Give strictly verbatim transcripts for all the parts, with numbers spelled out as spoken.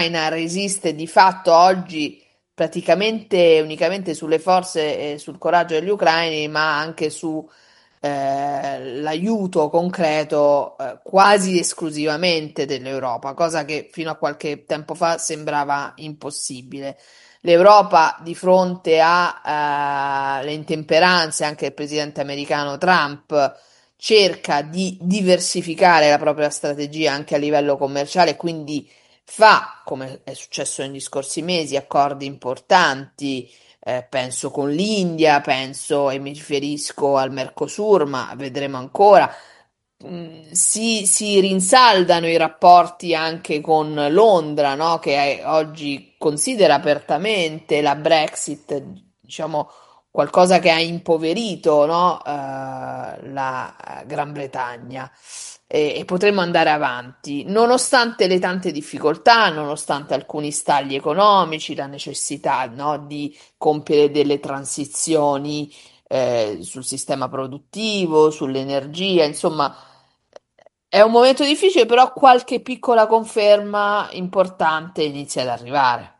resiste di fatto oggi praticamente unicamente sulle forze e sul coraggio degli ucraini, ma anche su eh, l'aiuto concreto eh, quasi esclusivamente dell'Europa, cosa che fino a qualche tempo fa sembrava impossibile. L'Europa di fronte alle intemperanze, anche il presidente americano Trump cerca di diversificare la propria strategia anche a livello commerciale, quindi fa, come è successo negli scorsi mesi, accordi importanti, eh, penso con l'India, penso e mi riferisco al Mercosur, ma vedremo ancora. Mm, Si, si rinsaldano i rapporti anche con Londra, no? Che è- oggi considera apertamente la Brexit, diciamo, qualcosa che ha impoverito, no? Eh, la Gran Bretagna e, e potremmo andare avanti, nonostante le tante difficoltà, nonostante alcuni stagli economici, la necessità, no, di compiere delle transizioni eh, sul sistema produttivo, sull'energia, insomma, è un momento difficile, però qualche piccola conferma importante inizia ad arrivare.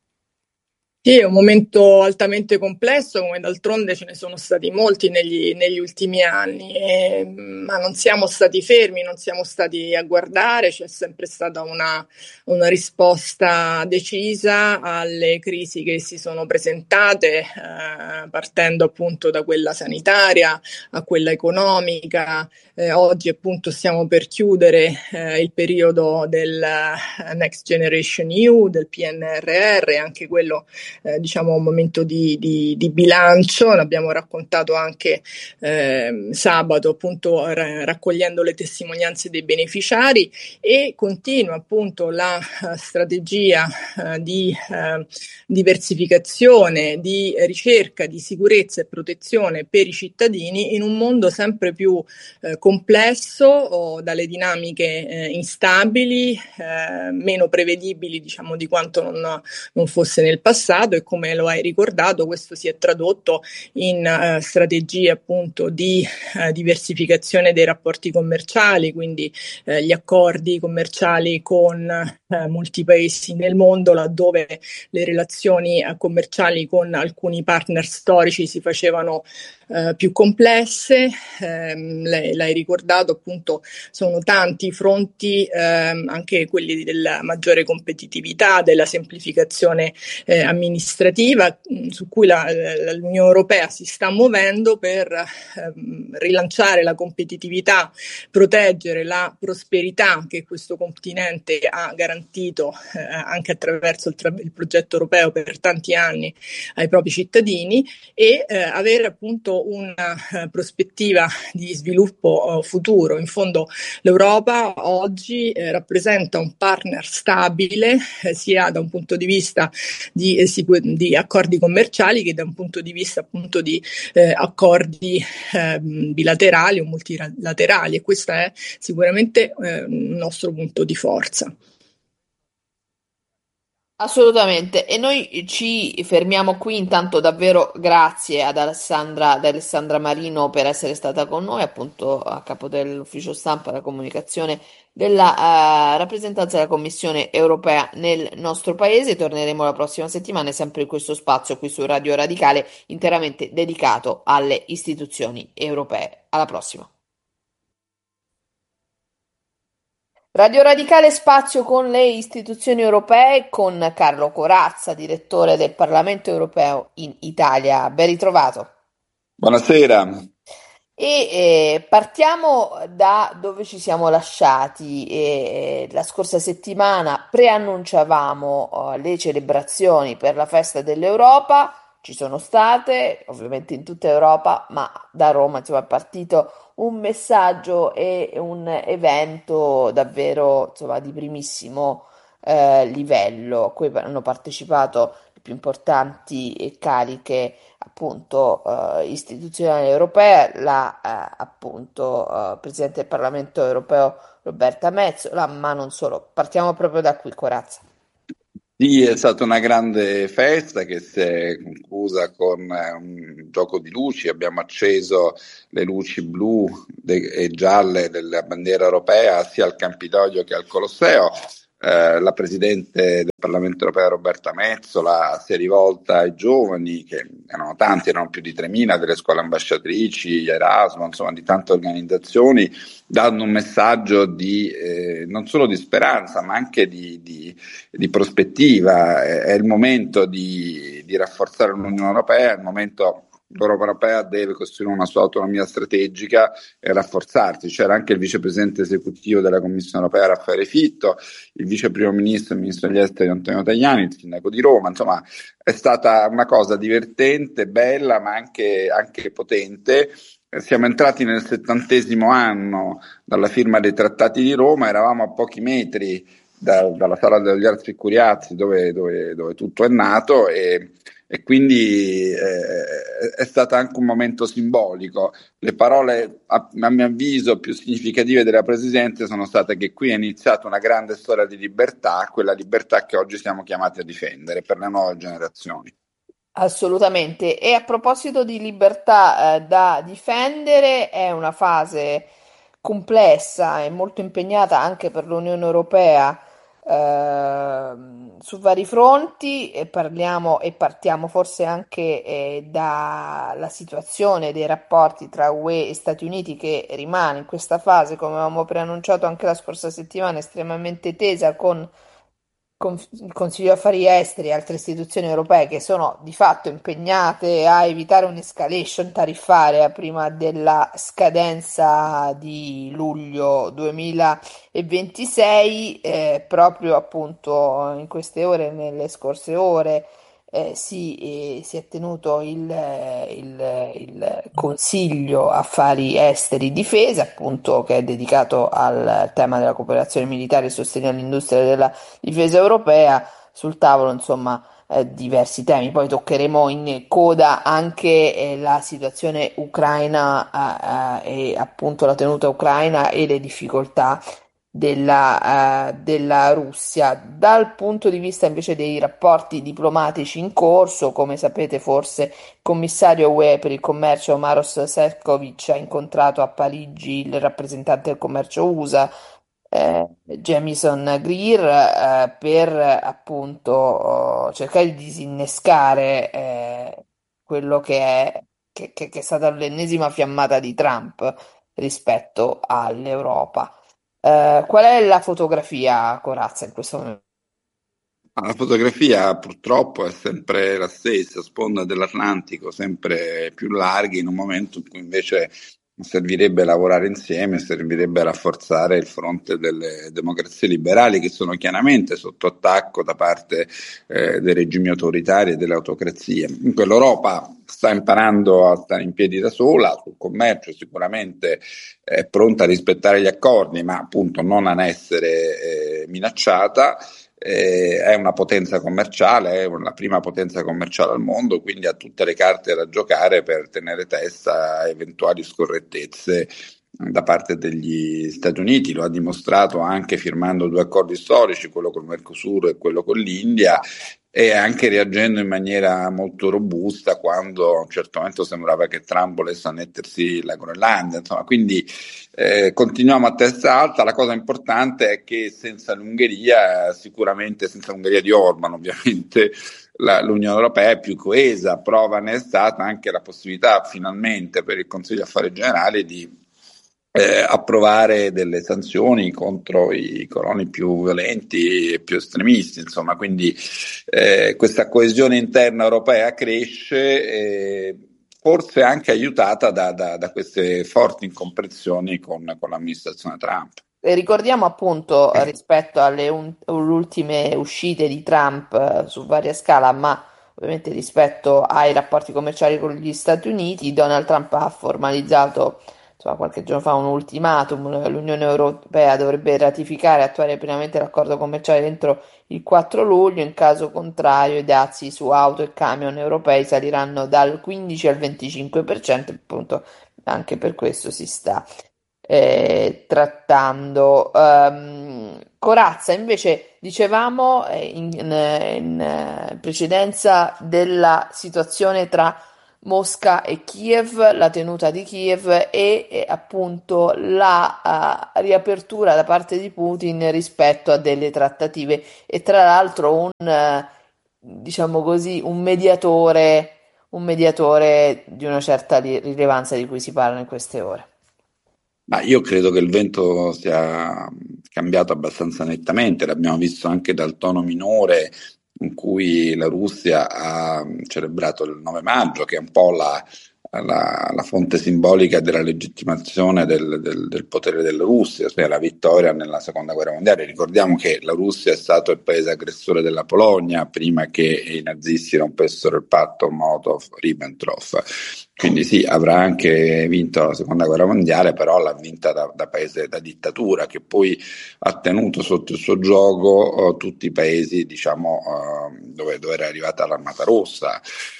Sì, è un momento altamente complesso, come d'altronde ce ne sono stati molti negli, negli ultimi anni, e- ma non siamo stati fermi, non siamo stati a guardare, c'è sempre stata una, una risposta decisa alle crisi che si sono presentate, eh, partendo appunto da quella sanitaria a quella economica. Eh, oggi appunto stiamo per chiudere eh, il periodo del eh, Next Generation E U, del P N R R, anche quello eh, diciamo un momento di, di, di bilancio. L'abbiamo raccontato anche eh, sabato, appunto ra- raccogliendo le testimonianze dei beneficiari, e continua appunto la uh, strategia uh, di uh, diversificazione, di ricerca di sicurezza e protezione per i cittadini in un mondo sempre più eh, complesso, o dalle dinamiche eh, instabili, eh, meno prevedibili diciamo di quanto non, non fosse nel passato, e come lo hai ricordato questo si è tradotto in eh, strategie appunto di eh, diversificazione dei rapporti commerciali, quindi eh, gli accordi commerciali con eh, molti paesi nel mondo, laddove le relazioni eh, commerciali con alcuni partner storici si facevano eh, più complesse. Eh, lei, l'hai ricordato appunto, sono tanti i fronti, ehm, anche quelli della maggiore competitività, della semplificazione eh, amministrativa, mh, su cui la, la, l'Unione Europea si sta muovendo per ehm, rilanciare la competitività, proteggere la prosperità che questo continente ha garantito eh, anche attraverso il, tra- il progetto europeo per tanti anni ai propri cittadini, e eh, avere appunto una uh, prospettiva di sviluppo uh, futuro. In fondo l'Europa oggi eh, rappresenta un partner stabile eh, sia da un punto di vista di, eh, di accordi commerciali che da un punto di vista appunto di eh, accordi eh, bilaterali o multilaterali, e questo è sicuramente eh, il nostro punto di forza. Assolutamente, e noi ci fermiamo qui. Intanto davvero grazie ad Alessandra, ad Alessandra Marino per essere stata con noi, appunto a capo dell'ufficio stampa e la comunicazione della eh, rappresentanza della Commissione europea nel nostro paese. Torneremo la prossima settimana, sempre in questo spazio qui su Radio Radicale, interamente dedicato alle istituzioni europee. Alla prossima. Radio Radicale Spazio con le istituzioni europee con Carlo Corazza, direttore del Parlamento europeo in Italia. Ben ritrovato. Buonasera. E eh, partiamo da dove ci siamo lasciati. E, eh, la scorsa settimana preannunciavamo eh, le celebrazioni per la festa dell'Europa. Ci sono state, ovviamente in tutta Europa, ma da Roma, insomma, è partito un messaggio e un evento davvero, insomma, di primissimo eh, livello, a cui hanno partecipato le più importanti cariche appunto eh, istituzionale europea, la eh, appunto eh, Presidente del Parlamento europeo Roberta Metsola, ma non solo. Partiamo proprio da qui, Corazza. Sì, è stata una grande festa che si è conclusa con eh, un gioco di luci. Abbiamo acceso le luci blu de- e gialle della bandiera europea sia al Campidoglio che al Colosseo. eh, la Presidente del Parlamento europeo Roberta Metsola si è rivolta ai giovani, che erano tanti, erano più di tremila, delle scuole ambasciatrici, Erasmus, insomma di tante organizzazioni, dando un messaggio di, eh, non solo di speranza, ma anche di, di, di prospettiva. È, è il momento di, di rafforzare l'Unione Europea, è il momento. L'Europa Europea deve costruire una sua autonomia strategica e rafforzarsi. C'era anche il vicepresidente esecutivo della Commissione Europea Raffaele Fitto, il vice primo ministro e il ministro degli esteri Antonio Tajani, il sindaco di Roma. Insomma, è stata una cosa divertente, bella, ma anche, anche potente. Siamo entrati nel settantesimo anno dalla firma dei trattati di Roma, eravamo a pochi metri da, dalla sala degli Arci Curiazzi dove, dove, dove tutto è nato e E quindi eh, è stato anche un momento simbolico. Le parole, a, a mio avviso, più significative della Presidente sono state che qui è iniziata una grande storia di libertà, quella libertà che oggi siamo chiamati a difendere per le nuove generazioni. Assolutamente. E a proposito di libertà, eh, da difendere, è una fase complessa e molto impegnata anche per l'Unione Europea, ehm, su vari fronti. E parliamo e partiamo forse anche, eh, dalla situazione dei rapporti tra U E e Stati Uniti, che rimane in questa fase, come avevamo preannunciato anche la scorsa settimana, estremamente tesa, con con il Consiglio Affari Esteri e altre istituzioni europee che sono di fatto impegnate a evitare un'escalation tariffaria prima della scadenza di luglio duemilaventisei. Eh, proprio appunto in queste ore, nelle scorse ore, eh, si, eh, si è tenuto il, eh, il- il Consiglio Affari Esteri Difesa, appunto, che è dedicato al tema della cooperazione militare e sostegno all'industria della difesa europea. Sul tavolo, insomma, eh, diversi temi. Poi toccheremo in coda anche, eh, la situazione ucraina, eh, eh, e appunto la tenuta ucraina e le difficoltà della, eh, della Russia. Dal punto di vista invece dei rapporti diplomatici in corso, come sapete forse, il commissario U E per il commercio Maros Sefcovic ha incontrato a Parigi il rappresentante del commercio U S A, eh, Jamieson Greer, eh, per appunto, oh, cercare di disinnescare, eh, quello che è, che, che- che è stata l'ennesima fiammata di Trump rispetto all'Europa. Eh, qual è la fotografia, Corazza, in questo momento? Ma la fotografia purtroppo è sempre la stessa, sponda dell'Atlantico, sempre più larghi, in un momento in cui invece servirebbe lavorare insieme, servirebbe rafforzare il fronte delle democrazie liberali che sono chiaramente sotto attacco da parte eh, dei regimi autoritari e delle autocrazie. Dunque l'Europa sta imparando a stare in piedi da sola, sul commercio sicuramente è pronta a rispettare gli accordi, ma appunto non a essere eh, minacciata. Eh, è una potenza commerciale, è la prima potenza commerciale al mondo, quindi ha tutte le carte da giocare per tenere testa a eventuali scorrettezze da parte degli Stati Uniti. Lo ha dimostrato anche firmando due accordi storici, quello col Mercosur e quello con l'India, e anche reagendo in maniera molto robusta quando a un certo momento sembrava che Trump volesse annettersi la Groenlandia. Insomma, quindi eh, continuiamo a testa alta. La cosa importante è che senza l'Ungheria, sicuramente senza l'Ungheria di Orban ovviamente, la, l'Unione Europea è più coesa. Prova ne è stata anche la possibilità finalmente per il Consiglio Affari Generali di eh, approvare delle sanzioni contro i coloni più violenti e più estremisti, insomma, quindi eh, questa coesione interna europea cresce, eh, forse anche aiutata da, da, da queste forti incomprensioni con, con l'amministrazione Trump. E ricordiamo appunto, eh, rispetto alle un- ultime uscite di Trump, eh, su varia scala, ma ovviamente rispetto ai rapporti commerciali con gli Stati Uniti, Donald Trump ha formalizzato, insomma, qualche giorno fa, un ultimatum. L'Unione Europea dovrebbe ratificare e attuare pienamente l'accordo commerciale entro il quattro luglio. In caso contrario, i dazi su auto e camion europei saliranno dal quindici al venticinque per cento. Appunto, anche per questo si sta, eh, trattando. Ehm, Corazza, invece, dicevamo, eh, in, in, in, eh, precedenza, della situazione tra Mosca e Kiev, la tenuta di Kiev e, e appunto la uh, riapertura da parte di Putin rispetto a delle trattative e tra l'altro un, uh, diciamo così, un mediatore, un mediatore di una certa li- rilevanza di cui si parla in queste ore. Ma io credo che il vento sia cambiato abbastanza nettamente, l'abbiamo visto anche dal tono minore in cui la Russia ha celebrato il nove maggio, che è un po' la, la, la fonte simbolica della legittimazione del, del, del potere della Russia, cioè la vittoria nella seconda guerra mondiale. Ricordiamo che la Russia è stato il paese aggressore della Polonia prima che i nazisti rompessero il patto Molotov-Ribbentrop. Quindi sì, avrà anche vinto la seconda guerra mondiale, però l'ha vinta da, da paese da dittatura, che poi ha tenuto sotto il suo gioco uh, tutti i paesi, diciamo, uh, dove, dove era arrivata l'Armata Rossa.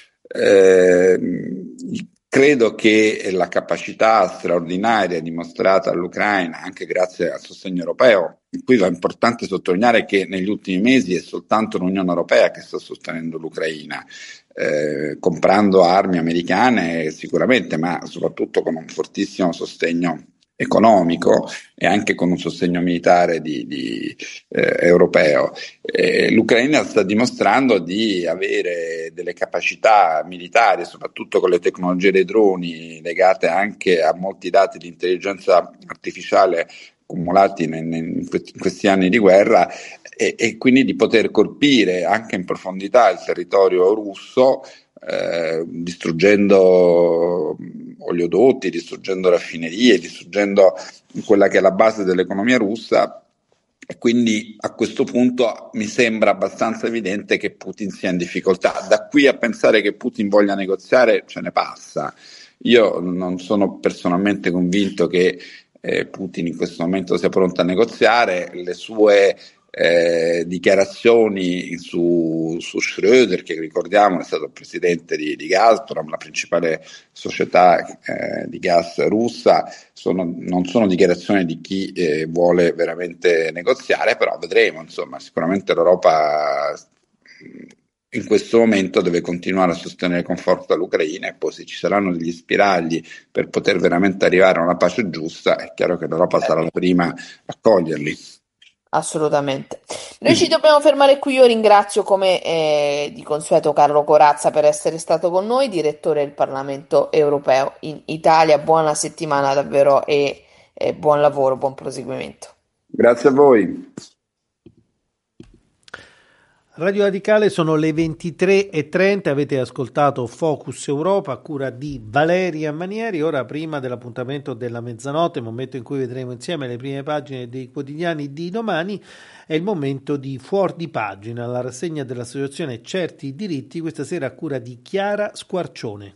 Eh, credo che la capacità straordinaria dimostrata all'Ucraina, anche grazie al sostegno europeo, in cui va importante sottolineare che negli ultimi mesi è soltanto l'Unione Europea che sta sostenendo l'Ucraina. Eh, comprando armi americane sicuramente, ma soprattutto con un fortissimo sostegno economico e anche con un sostegno militare di, di, eh, europeo. Eh, L'Ucraina sta dimostrando di avere delle capacità militari, soprattutto con le tecnologie dei droni, legate anche a molti dati di intelligenza artificiale accumulati in, in questi anni di guerra, e, e quindi di poter colpire anche in profondità il territorio russo, eh, distruggendo oleodotti, distruggendo raffinerie, distruggendo quella che è la base dell'economia russa. E quindi a questo punto mi sembra abbastanza evidente che Putin sia in difficoltà. Da qui a pensare che Putin voglia negoziare ce ne passa. Io non sono personalmente convinto che eh, Putin in questo momento sia pronto a negoziare. Le sue Eh, dichiarazioni su, su Schröder, che ricordiamo è stato il presidente di, di Gazprom, la principale società eh, di gas russa, sono, non sono dichiarazioni di chi eh, vuole veramente negoziare, però vedremo, insomma, sicuramente l'Europa in questo momento deve continuare a sostenere con forza l'Ucraina, e poi se ci saranno degli spiragli per poter veramente arrivare a una pace giusta, è chiaro che l'Europa sarà la prima a coglierli. Assolutamente. Noi ci dobbiamo fermare qui. Io ringrazio come eh, di consueto Carlo Corazza per essere stato con noi, direttore del Parlamento europeo in Italia. Buona settimana davvero e, e buon lavoro, buon proseguimento. Grazie a voi. Radio Radicale, sono le ventitré e trenta, avete ascoltato Focus Europa a cura di Valeria Manieri. Ora, prima dell'appuntamento della mezzanotte, momento in cui vedremo insieme le prime pagine dei quotidiani di domani, è il momento di Fuor di Pagina, la rassegna dell'associazione Certi Diritti, questa sera a cura di Chiara Squarcione.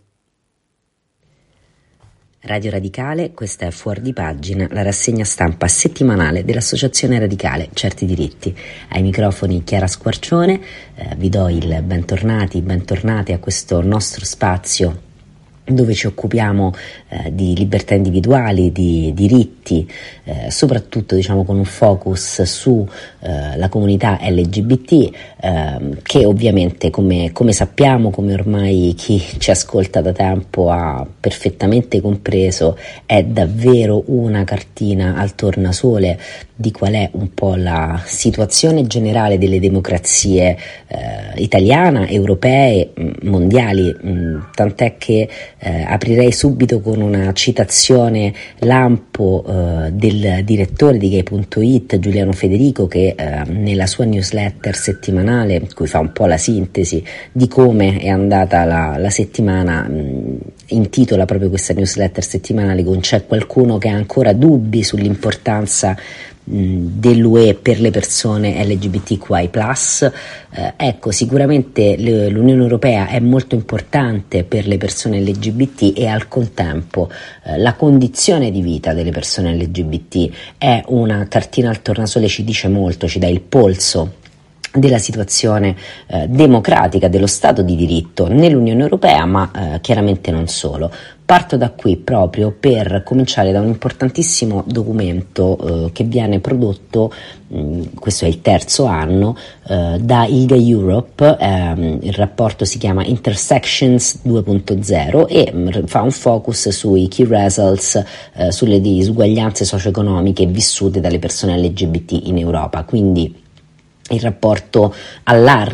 Radio Radicale, questa è Fuor di Pagina, la rassegna stampa settimanale dell'Associazione Radicale Certi Diritti. Ai microfoni Chiara Squarcione, eh, vi do il bentornati, bentornati a questo nostro spazio dove ci occupiamo eh, di libertà individuali, di diritti, eh, soprattutto diciamo con un focus su eh, la comunità L G B T, eh, che ovviamente come, come sappiamo, come ormai chi ci ascolta da tempo ha perfettamente compreso, è davvero una cartina al tornasole di qual è un po' la situazione generale delle democrazie eh, italiana, europee, mondiali, mh, tant'è che eh, aprirei subito con una citazione lampo eh, del direttore di gay punto it, Giuliano Federico, che eh, nella sua newsletter settimanale, in cui fa un po' la sintesi di come è andata la, la settimana, mh, intitola proprio questa newsletter settimanale con "C'è qualcuno che ha ancora dubbi sull'importanza dell'U E per le persone L G B T Q I plus". Eh, ecco, sicuramente le, l'Unione Europea è molto importante per le persone L G B T, e al contempo eh, la condizione di vita delle persone L G B T è una cartina al tornasole, ci dice molto, ci dà il polso della situazione eh, democratica dello Stato di diritto nell'Unione Europea, ma eh, chiaramente non solo. Parto da qui proprio per cominciare da un importantissimo documento eh, che viene prodotto, mh, questo è il terzo anno, eh, da I G A Europe. Ehm, il rapporto si chiama Intersections due punto zero e mh, fa un focus sui key results, eh, sulle disuguaglianze socio-economiche vissute dalle persone L G B T in Europa, quindi il rapporto allarga